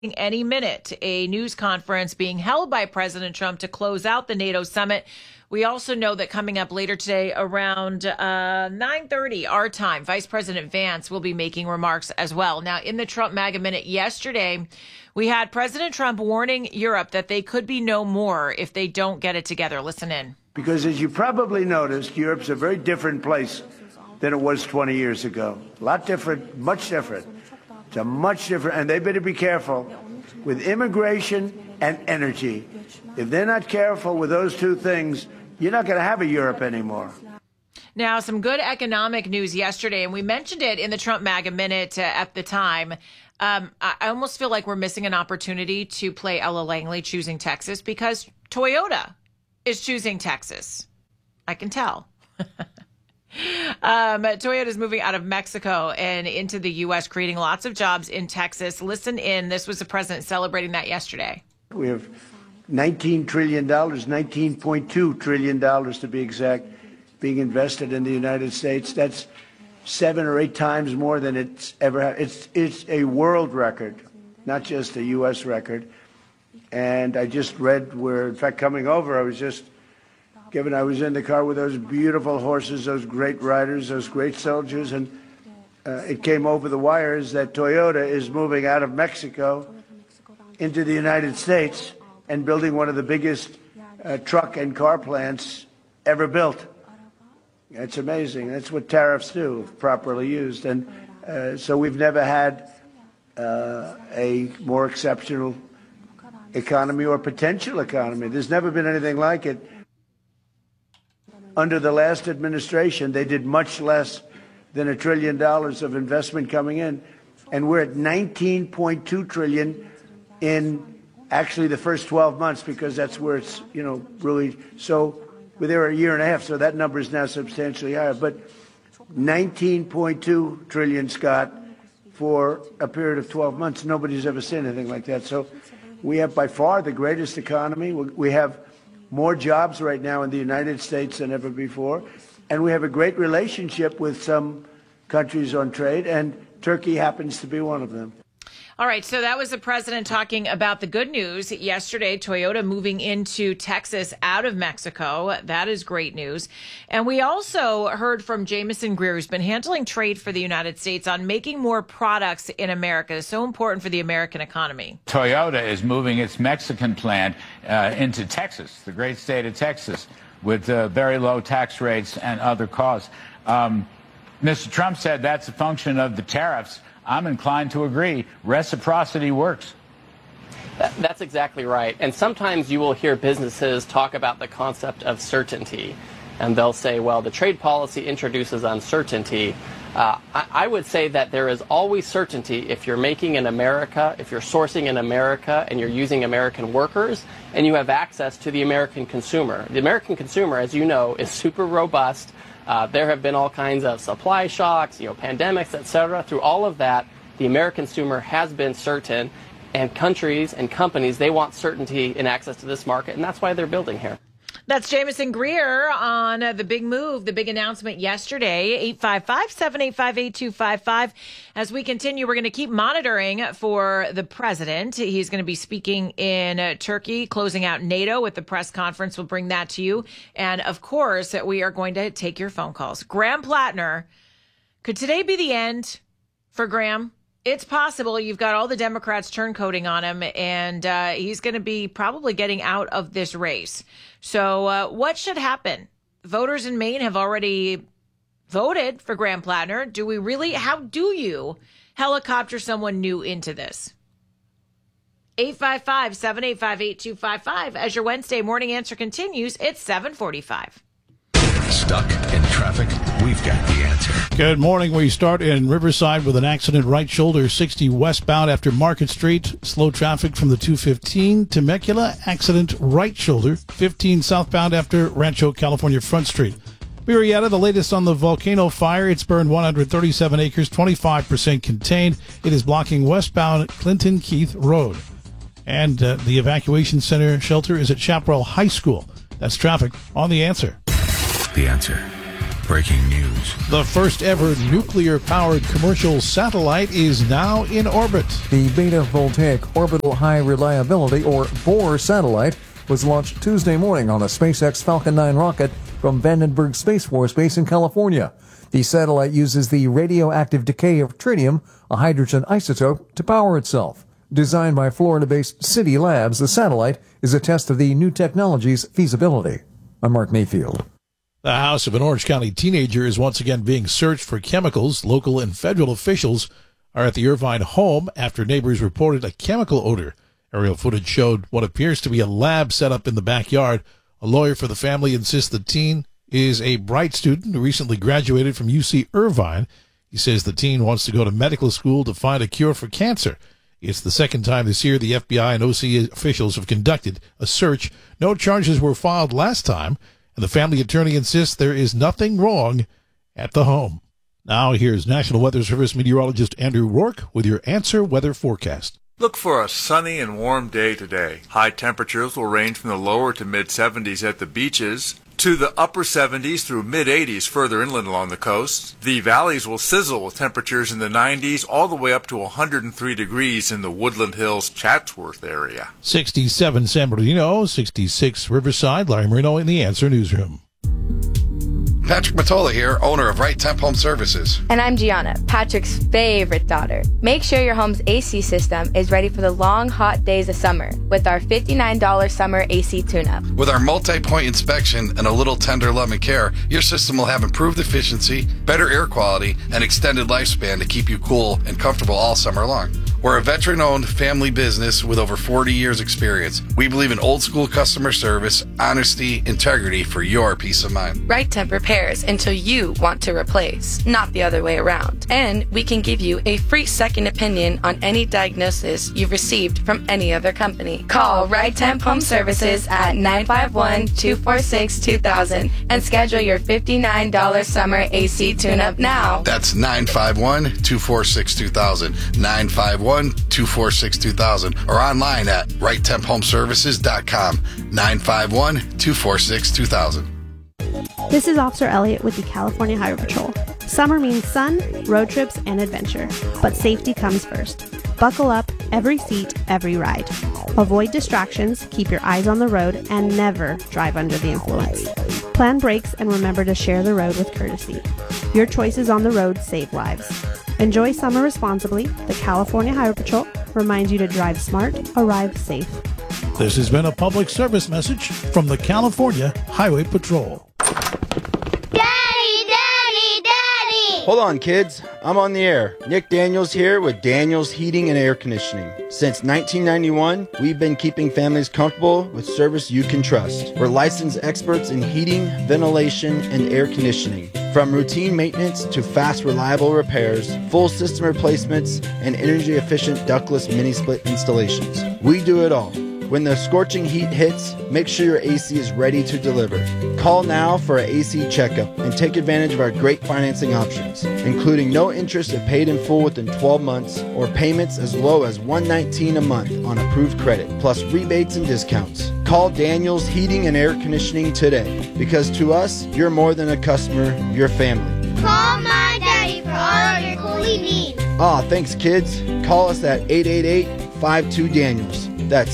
any minute, a news conference being held by President Trump to close out the NATO summit. We also know that coming up later today around 9:30 our time, Vice President Vance will be making remarks as well. Now, in the Trump MAGA Minute yesterday, we had President Trump warning Europe that they could be no more if they don't get it together. Listen in. Because as you probably noticed, Europe's a very different place than it was 20 years ago. A lot different, much different. It's a much different, and they better be careful with immigration and energy. If they're not careful with those two things, you're not going to have a Europe anymore. Now, some good economic news yesterday, and we mentioned it in the Trump MAGA Minute at the time. I almost feel like we're missing an opportunity to play Ella Langley choosing Texas because Toyota is choosing Texas. I can tell. Toyota is moving out of Mexico and into the U.S., creating lots of jobs in Texas. Listen in. This was the president celebrating that yesterday. We have $19 trillion, $19.2 trillion to be exact, being invested in the United States. That's 7 or 8 times more than it's ever had. It's a world record, not just a U.S. record. And I just read where, in fact, coming over, I was in the car with those beautiful horses, those great riders, those great soldiers, and it came over the wires that Toyota is moving out of Mexico into the United States and building one of the biggest truck and car plants ever built. It's amazing. That's what tariffs do, if properly used. And so we've never had a more exceptional economy or potential economy. There's never been anything like it. Under the last administration, they did much less than $1 trillion of investment coming in. And we're at $19.2 trillion in actually the first 12 months, because that's where it's, really. So we're there a year and a half, so that number is now substantially higher. But 19.2 trillion, Scott, for a period of 12 months. Nobody's ever seen anything like that. So we have by far the greatest economy. We have more jobs right now in the United States than ever before. And we have a great relationship with some countries on trade, and Turkey happens to be one of them. All right, so that was the president talking about the good news yesterday, Toyota moving into Texas out of Mexico. That is great news. And we also heard from Jamieson Greer, who's been handling trade for the United States, on making more products in America. It's so important for the American economy. Toyota is moving its Mexican plant into Texas, the great state of Texas, with very low tax rates and other costs. Mr. Trump said that's a function of the tariffs. I'm inclined to agree. Reciprocity works. That's exactly right. And sometimes you will hear businesses talk about the concept of certainty. And they'll say, well, the trade policy introduces uncertainty. I would say that there is always certainty if you're making in America, if you're sourcing in America, and you're using American workers, and you have access to the American consumer. The American consumer, as you know, is super robust. There have been all kinds of supply shocks, pandemics, et cetera. Through all of that, the American consumer has been certain, and countries and companies, they want certainty in access to this market, and that's why they're building here. That's Jamieson Greer on the big move, the big announcement yesterday, 855-785-8255. As we continue, we're going to keep monitoring for the president. He's going to be speaking in Turkey, closing out NATO with the press conference. We'll bring that to you. And, of course, we are going to take your phone calls. Graham Plattner, could today be the end for Graham? It's possible. You've got all the Democrats turncoating on him, and he's going to be probably getting out of this race. So what should happen? Voters in Maine have already voted for Graham Plattner. Do we really? How do you helicopter someone new into this? 855-785-8255. As your Wednesday morning answer continues, it's 7:45. Stuck in traffic? We've got the answer. Good morning. We start in Riverside with an accident, right shoulder 60 westbound after Market Street. Slow traffic from the 215. Temecula, accident, right shoulder 15 southbound after Rancho California Front Street. Murrieta, the latest on the volcano fire. It's burned 137 acres, 25% contained. It is blocking westbound Clinton Keith Road. And the evacuation center shelter is at Chaparral High School. That's traffic on The Answer. The Answer. breaking news. The first ever nuclear-powered commercial satellite is now in orbit. The Beta Voltaic Orbital High Reliability, or BOR satellite, was launched Tuesday morning on a SpaceX Falcon 9 rocket from Vandenberg Space Force Base in California. The satellite uses the radioactive decay of tritium, a hydrogen isotope, to power itself. Designed by Florida-based City Labs, the satellite is a test of the new technology's feasibility. I'm Mark Mayfield. The house of an Orange County teenager is once again being searched for chemicals. Local and federal officials are at the Irvine home after neighbors reported a chemical odor. Aerial footage showed what appears to be a lab set up in the backyard. A lawyer for the family insists the teen is a bright student who recently graduated from UC Irvine. He says the teen wants to go to medical school to find a cure for cancer. It's the second time this year the FBI and OC officials have conducted a search. No charges were filed last time, and the family attorney insists there is nothing wrong at the home. Now here's National Weather Service meteorologist Andrew Rourke with your Answer Weather forecast. Look for a sunny and warm day today. High temperatures will range from the lower to mid-70s at the beaches to the upper 70s through mid-80s further inland along the coast. The valleys will sizzle with temperatures in the 90s all the way up to 103 degrees in the Woodland Hills, Chatsworth area. 67 San Bernardino, 66 Riverside. Larry Marino in the Answer Newsroom. Patrick Matola here, owner of Right Temp Home Services. And I'm Gianna, Patrick's favorite daughter. Make sure your home's AC system is ready for the long, hot days of summer with our $59 summer AC tune-up. With our multi-point inspection and a little tender love and care, your system will have improved efficiency, better air quality, and extended lifespan to keep you cool and comfortable all summer long. We're a veteran-owned family business with over 40 years experience. We believe in old-school customer service, honesty, integrity for your peace of mind. Right Temp repairs until you want to replace, not the other way around. And we can give you a free second opinion on any diagnosis you've received from any other company. Call Right Temp Home Services at 951-246-2000 and schedule your $59 summer AC tune-up now. That's 951-246-2000, 951-246-2000, or online at righttemphomeservices.com, 951-246-2000. This is Officer Elliott with the California Highway Patrol. Summer means sun, road trips, and adventure. But safety comes first. Buckle up, every seat, every ride. Avoid distractions, keep your eyes on the road, and never drive under the influence. Plan brakes and remember to share the road with courtesy. Your choices on the road save lives. Enjoy summer responsibly. The California Highway Patrol reminds you to drive smart, arrive safe. This has been a public service message from the California Highway Patrol. Hold on, kids. I'm on the air. Nick Daniels here with Daniels Heating and Air Conditioning. Since 1991, we've been keeping families comfortable with service you can trust. We're licensed experts in heating, ventilation, and air conditioning. From routine maintenance to fast, reliable repairs, full system replacements, and energy-efficient ductless mini-split installations. We do it all. When the scorching heat hits, make sure your AC is ready to deliver. Call now for an AC checkup and take advantage of our great financing options, including no interest if paid in full within 12 months or payments as low as $119 a month on approved credit, plus rebates and discounts. Call Daniels Heating and Air Conditioning today, because to us, you're more than a customer, you're family. Call my daddy for all of your cooling needs. Thanks, kids. Call us at 888-52-DANIELS. That's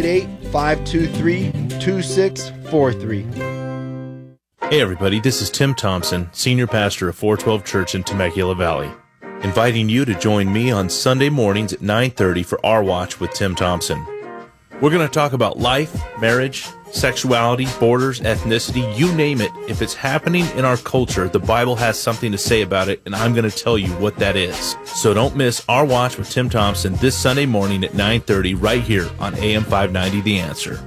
888-523-2643. Hey everybody, this is Tim Thompson, Senior Pastor of 412 Church in Temecula Valley, inviting you to join me on Sunday mornings at 9:30 for Our Watch with Tim Thompson. We're going to talk about life, marriage, sexuality, borders, ethnicity, you name it. If it's happening in our culture, the Bible has something to say about it, and I'm going to tell you what that is. So don't miss Our Watch with Tim Thompson this Sunday morning at 9:30 right here on AM 590 The Answer.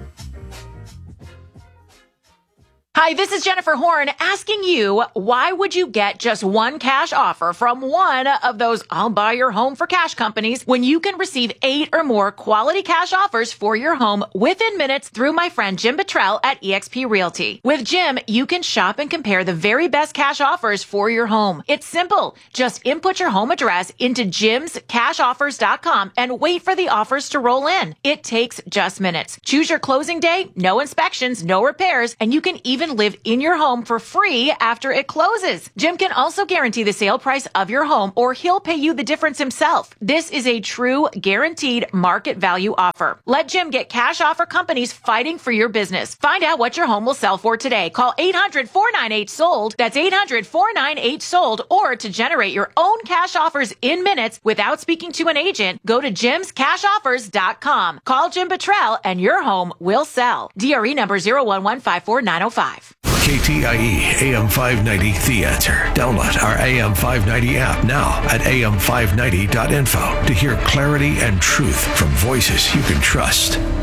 Hi, this is Jennifer Horn asking you, why would you get just one cash offer from one of those I'll buy your home for cash companies when you can receive 8 or more quality cash offers for your home within minutes through my friend Jim Bottrell at eXp Realty. With Jim, you can shop and compare the very best cash offers for your home. It's simple. Just input your home address into jimscashoffers.com and wait for the offers to roll in. It takes just minutes. Choose your closing day, no inspections, no repairs, and you can even even live in your home for free after it closes. Jim can also guarantee the sale price of your home, or he'll pay you the difference himself. This is a true guaranteed market value offer. Let Jim get cash offer companies fighting for your business. Find out what your home will sell for today. Call 800-498-SOLD. That's 800-498-SOLD. Or to generate your own cash offers in minutes without speaking to an agent, go to jimscashoffers.com. Call Jim Buttrell and your home will sell. DRE number 01154-905. KTIE AM 590 The Answer. Download our AM 590 app now at am590.info to hear clarity and truth from voices you can trust.